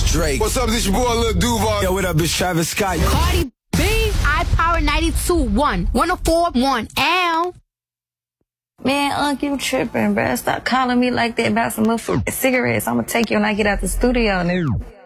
Drake. What's up, this your boy Lil Duval. Yo, what up, it's Travis Scott. Cardi B, iPower 92.1, 104.1, L. Man, you tripping, bruh. Stop calling me like that about some motherfucking cigarettes. I'm gonna take you when I get out the studio, nigga.